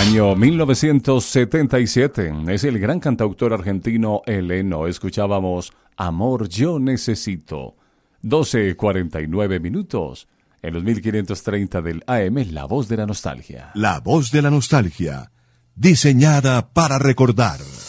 Año 1977. Es el gran cantautor argentino Eleno. Escuchábamos Amor Yo Necesito. 12:49 minutos. En los 1530 del AM, La Voz de la Nostalgia. La Voz de la Nostalgia. Diseñada para recordar.